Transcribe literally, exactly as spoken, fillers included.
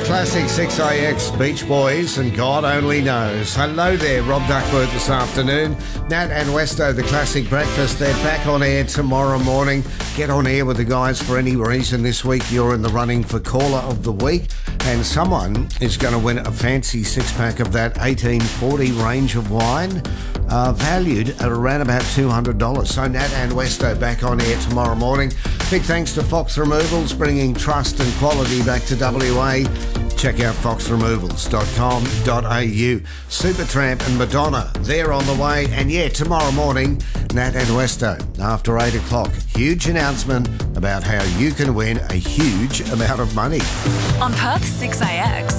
Classic six A X, Beach Boys, and God Only Knows. Hello there, Rob Duckworth this afternoon. Nat and Westo, the Classic Breakfast, they're back on air tomorrow morning. Get on air with the guys for any reason this week. You're in the running for Caller of the Week, and someone is going to win a fancy six-pack of that eighteen forty range of wine, uh, valued at around about two hundred dollars. So Nat and Westo back on air tomorrow morning. Big thanks to Fox Removals, bringing trust and quality back to W A. Check out fox removals dot com dot a u. Supertramp and Madonna, they're on the way. And yeah, tomorrow morning, Nat and Westo, after eight o'clock. Huge announcement about how you can win a huge amount of money. On Perth six A X.